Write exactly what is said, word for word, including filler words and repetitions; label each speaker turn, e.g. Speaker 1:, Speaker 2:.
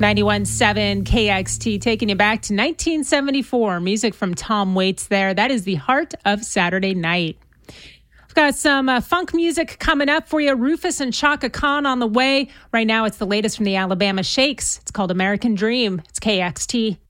Speaker 1: ninety-one point seven K X T, taking you back to nineteen seventy-four. Music from Tom Waits there. That is the heart of Saturday night. We've got some uh, funk music coming up for you. Rufus and Chaka Khan on the way. Right now, it's the latest from the Alabama Shakes. It's called American Dream. It's K X T.